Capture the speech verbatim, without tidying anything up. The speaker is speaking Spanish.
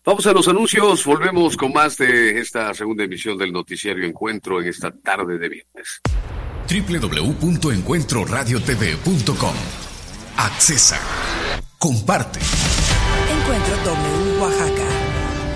Vamos a los anuncios, volvemos con más de esta segunda emisión del Noticiario Encuentro en esta tarde de viernes. doble u doble u doble u punto encuentro radio t v punto com. Accesa. Comparte. Encuentro W Oaxaca.